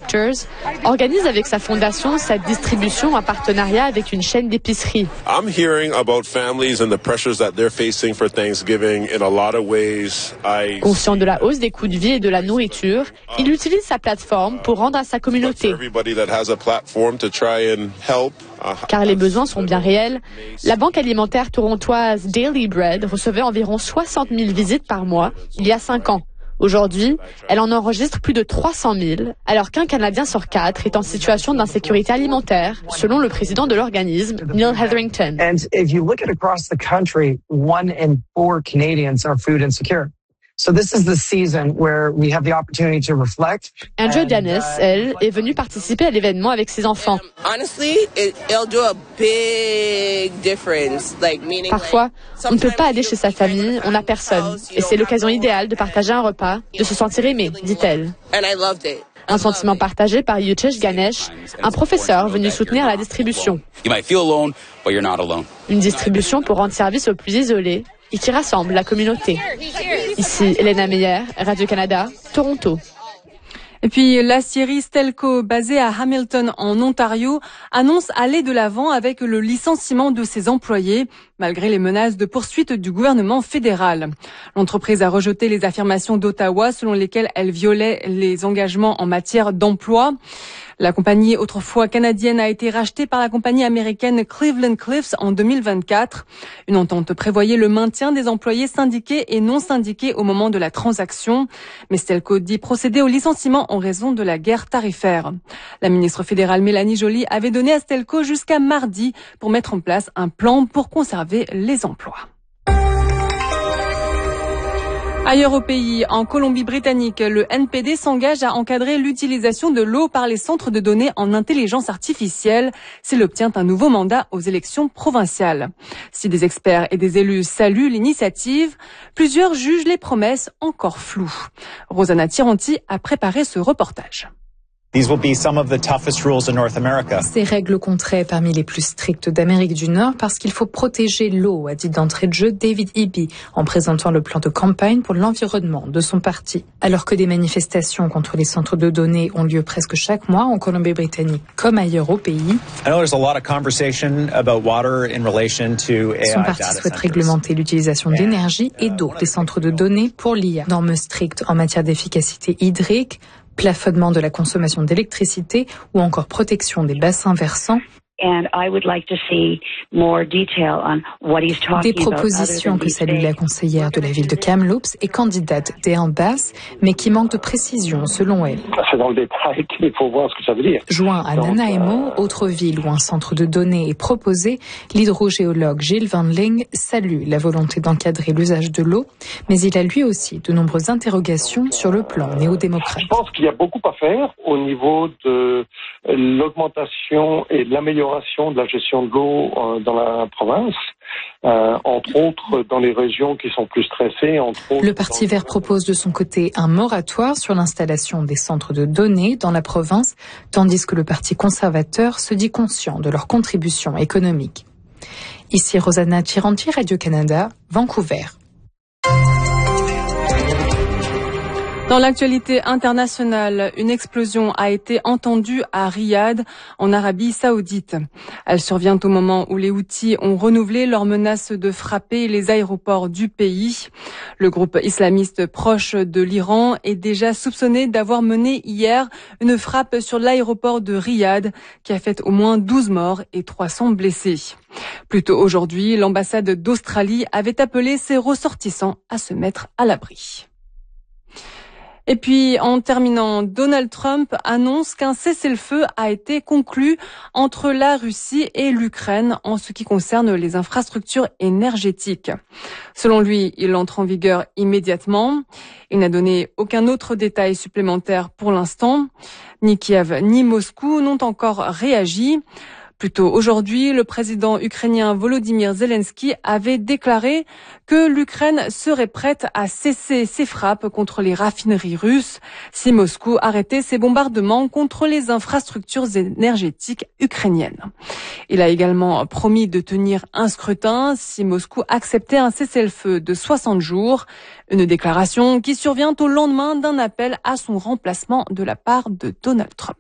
Collectors, organise avec sa fondation sa distribution en partenariat avec une chaîne d'épicerie. I'm hearing about families and the pressures that they're facing for Thanksgiving in a lot of ways. Conscient de la hausse des coûts de vie et de la nourriture, il utilise sa plateforme pour rendre à sa communauté. Car les besoins sont bien réels. La banque alimentaire torontoise Daily Bread recevait environ 60 000 visites par mois il y a 5 ans. Aujourd'hui, elle en enregistre plus de 300 000, alors qu'un Canadien sur 4 est en situation d'insécurité alimentaire, selon le président de l'organisme, Neil Hetherington. And if you look at across the country, 1 in 4 Canadians are food insecure. So this is the season where we have the opportunity to reflect. Andrew Dennis, elle, est venue participer à l'événement avec ses enfants. Parfois, on ne peut pas aller chez sa famille, on n'a personne. Et c'est l'occasion idéale de partager un repas, de se sentir aimé, dit-elle. Un sentiment partagé par Yuchesh Ganesh, un professeur venu soutenir la distribution. Une distribution pour rendre service aux plus isolés et qui rassemble la communauté. Ici, Elena Meyer, Radio-Canada, Toronto. Et puis, l'aciérie Stelco, basée à Hamilton, en Ontario, annonce aller de l'avant avec le licenciement de ses employés, malgré les menaces de poursuite du gouvernement fédéral. L'entreprise a rejeté les affirmations d'Ottawa selon lesquelles elle violait les engagements en matière d'emploi. La compagnie autrefois canadienne a été rachetée par la compagnie américaine Cleveland-Cliffs en 2024. Une entente prévoyait le maintien des employés syndiqués et non syndiqués au moment de la transaction. Mais Stelco dit procéder au licenciement en raison de la guerre tarifaire. La ministre fédérale Mélanie Joly avait donné à Stelco jusqu'à mardi pour mettre en place un plan pour conserver les emplois. Ailleurs au pays, en Colombie-Britannique, le NPD s'engage à encadrer l'utilisation de l'eau par les centres de données en intelligence artificielle s'il obtient un nouveau mandat aux élections provinciales. Si des experts et des élus saluent l'initiative, plusieurs jugent les promesses encore floues. Rosanna Tiranti a préparé ce reportage. Ces règles compteraient parmi les plus strictes d'Amérique du Nord parce qu'il faut protéger l'eau, a dit d'entrée de jeu David Eby en présentant le plan de campagne pour l'environnement de son parti. Alors que des manifestations contre les centres de données ont lieu presque chaque mois en Colombie-Britannique comme ailleurs au pays, son parti souhaite réglementer l'utilisation d'énergie et d'eau des centres de données pour l'IA. Normes strictes en matière d'efficacité hydrique, plafonnement de la consommation d'électricité ou encore protection des bassins versants. Des propositions que salue la conseillère de la ville de Kamloops et candidate Dale Bass, mais qui manquent de précision selon elle. C'est dans le détail qu'il faut voir ce que ça veut dire. Joint à Nanaimo, autre ville où un centre de données est proposé, l'hydrogéologue Gilles Van Ling salue la volonté d'encadrer l'usage de l'eau, mais il a lui aussi de nombreuses interrogations sur le plan néo-démocrate. Je pense qu'il y a beaucoup à faire au niveau de l'augmentation et de l'amélioration de la gestion de l'eau dans la province, entre autres dans les régions qui sont plus stressées. Le Parti vert propose de son côté un moratoire sur l'installation des centres de données dans la province, tandis que le Parti conservateur se dit conscient de leur contribution économique. Ici Rosanna Tiranti, Radio-Canada, Vancouver. Dans l'actualité internationale, une explosion a été entendue à Riyad, en Arabie Saoudite. Elle survient au moment où les Houthis ont renouvelé leur menace de frapper les aéroports du pays. Le groupe islamiste proche de l'Iran est déjà soupçonné d'avoir mené hier une frappe sur l'aéroport de Riyad qui a fait au moins 12 morts et 300 blessés. Plus tôt aujourd'hui, l'ambassade d'Australie avait appelé ses ressortissants à se mettre à l'abri. Et puis, en terminant, Donald Trump annonce qu'un cessez-le-feu a été conclu entre la Russie et l'Ukraine en ce qui concerne les infrastructures énergétiques. Selon lui, il entre en vigueur immédiatement. Il n'a donné aucun autre détail supplémentaire pour l'instant. Ni Kiev ni Moscou n'ont encore réagi. Plus tôt aujourd'hui, le président ukrainien Volodymyr Zelensky avait déclaré que l'Ukraine serait prête à cesser ses frappes contre les raffineries russes si Moscou arrêtait ses bombardements contre les infrastructures énergétiques ukrainiennes. Il a également promis de tenir un scrutin si Moscou acceptait un cessez-le-feu de 60 jours, une déclaration qui survient au lendemain d'un appel à son remplacement de la part de Donald Trump.